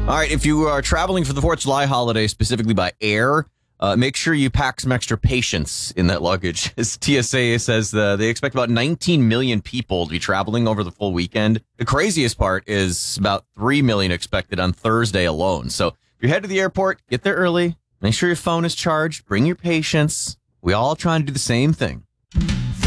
All right, if you are traveling for the 4th of July holiday, specifically by air, make sure you pack some extra patience in that luggage. As TSA says, they expect about 19 million people to be traveling over the full weekend. The craziest part is about 3 million expected on Thursday alone. So if you head to the airport, get there early, make sure your phone is charged, bring your patience. We all trying to do the same thing.